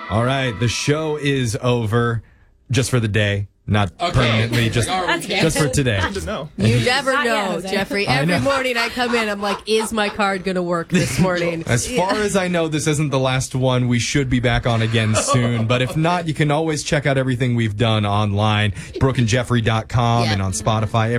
All right, the show is over just for the day. Not permanently, just for today. You never know, Jeffrey. Every morning I come in, I'm like, is my card going to work this morning? As far as I know, this isn't the last one. We should be back on again soon. But if not, you can always check out everything we've done online, BrookeandJeffrey.com and on Spotify.